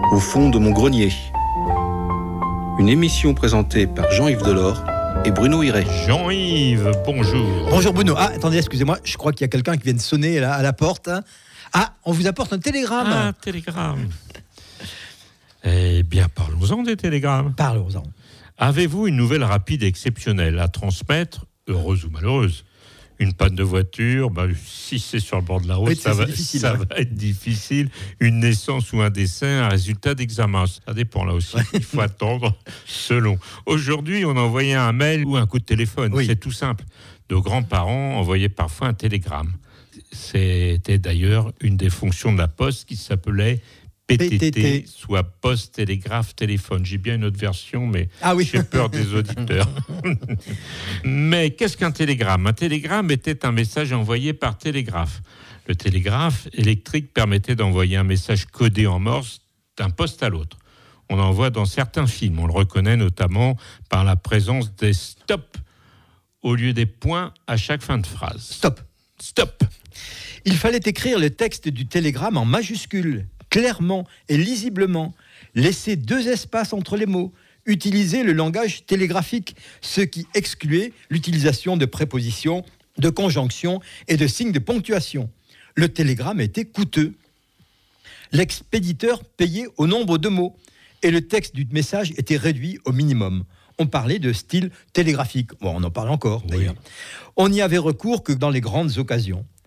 au fond de mon grenier. Une émission présentée par Jean-Yves Delors et Bruno Hiré. Jean-Yves, bonjour. Bonjour Bruno. Ah, attendez, excusez-moi, je crois qu'il y a quelqu'un qui vient de sonner là, à la porte. Ah, on vous apporte un télégramme. Un télégramme. Eh bien, parlons-en des télégrammes. Parlons-en. Avez-vous une nouvelle rapide et exceptionnelle à transmettre, heureuse ou malheureuse ? Une panne de voiture, si c'est sur le bord de la route, Oui, ça va être difficile. Une naissance ou un décès, un résultat d'examen. Ça dépend là aussi. Il faut attendre selon. Aujourd'hui, on envoyait un mail ou un coup de téléphone. Oui. C'est tout simple. Nos grands-parents envoyaient parfois un télégramme. C'était d'ailleurs une des fonctions de la Poste qui s'appelait PTT, soit Poste, Télégraphe, Téléphone. J'ai bien une autre version, mais j'ai peur des auditeurs. Mais qu'est-ce qu'un télégramme ? Un télégramme était un message envoyé par télégraphe. Le télégraphe électrique permettait d'envoyer un message codé en morse d'un poste à l'autre. On en voit dans certains films. On le reconnaît notamment par la présence des stops au lieu des points à chaque fin de phrase. Stop. Il fallait écrire le texte du télégramme en majuscules, clairement et lisiblement, laisser 2 espaces entre les mots, utiliser le langage télégraphique, ce qui excluait l'utilisation de prépositions, de conjonctions et de signes de ponctuation. Le télégramme était coûteux. L'expéditeur payait au nombre de mots et le texte du message était réduit au minimum. On parlait de style télégraphique. Bon, on en parle encore, d'ailleurs. On n'y avait recours que dans les grandes occasions.